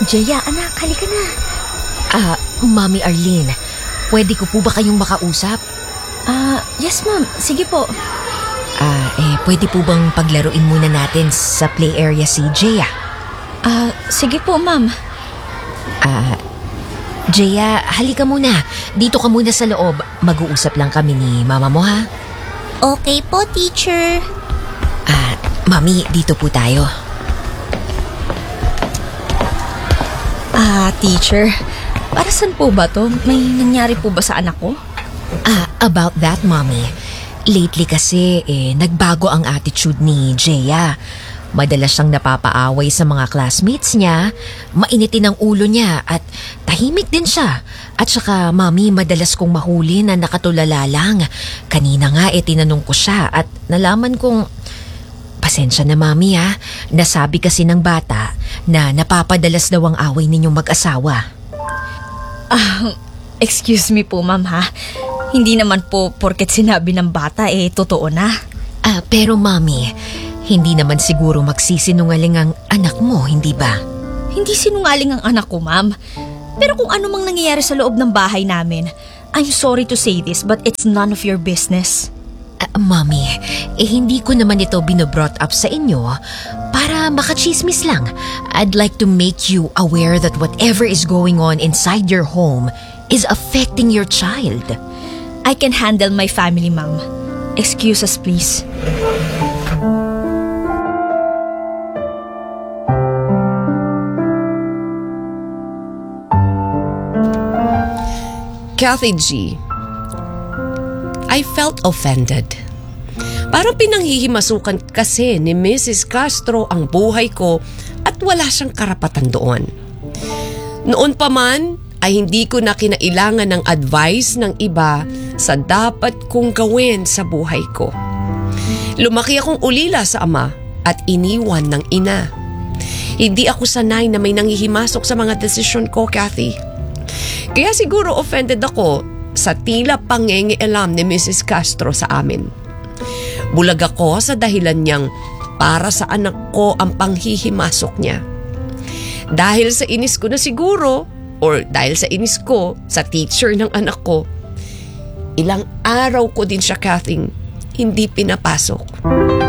Jaya, anak, halika na. Mami Arlene, pwede ko po ba kayong makausap? Yes ma'am, sige po. Pwede po bang paglaruin muna natin sa play area si Jaya? Sige po ma'am. Jaya, halika muna. Dito ka muna sa loob. Mag-uusap lang kami ni mama mo, ha? Okay po, teacher. Mami, dito po tayo. Teacher, para saan po ba to? May nangyari po ba sa anak ko? About that, Mommy. Lately kasi, nagbago ang attitude ni Jaya. Madalas siyang napapaaway sa mga classmates niya, mainitin ang ulo niya at tahimik din siya. At saka, Mami, madalas kong mahuli na nakatulala lang. Kanina nga, tinanong ko siya at nalaman kong... Pasensya na, Mami, ha. Nasabi kasi ng bata na napapadalas daw ang away ninyong mag-asawa. Excuse me po ma'am ha. Hindi naman po porket sinabi ng bata totoo na. Pero Mami, hindi naman siguro magsisinungaling ang anak mo, hindi ba? Hindi sinungaling ang anak ko ma'am. Pero kung ano mang nangyayari sa loob ng bahay namin, I'm sorry to say this but it's none of your business. Mami, hindi ko naman ito binobrought up sa inyo para makachismis lang. I'd like to make you aware that whatever is going on inside your home is affecting your child. I can handle my family, ma'am. Excuse us, please. Kathy G, I felt offended. Parang pinanghihimasukan kasi ni Mrs. Castro ang buhay ko at wala siyang karapatan doon. Noon pa man ay hindi ko na kinailangan ng advice ng iba sa dapat kong gawin sa buhay ko. Lumaki akong ulila sa ama at iniwan ng ina. Hindi ako sanay na may nanghihimasok sa mga desisyon ko, Kathy. Kaya siguro offended ako sa tila pangingialam ni Mrs. Castro sa amin. Bulag ako sa dahilan niyang para sa anak ko ang panghihimasok niya. Dahil sa inis ko na siguro, or dahil sa inis ko sa teacher ng anak ko, ilang araw ko din siya, Kathy, hindi pinapasok.